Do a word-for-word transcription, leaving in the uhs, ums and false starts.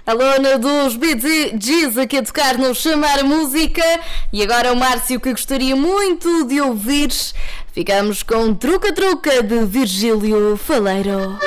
A Lona dos Bee Gees aqui a tocar no Chamar Música. E agora o Márcio, que gostaria muito de ouvir. Ficamos com Truca Truca de Virgílio Faleiro.